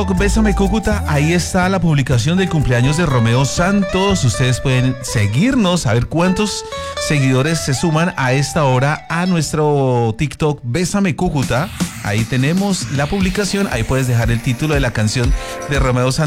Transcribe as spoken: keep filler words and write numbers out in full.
Bésame Cúcuta, ahí está la publicación del cumpleaños de Romeo Santos. Ustedes pueden seguirnos, a ver cuántos seguidores se suman a esta hora a nuestro TikTok Bésame Cúcuta. Ahí tenemos la publicación, ahí puedes dejar el título de la canción de Romeo Santos.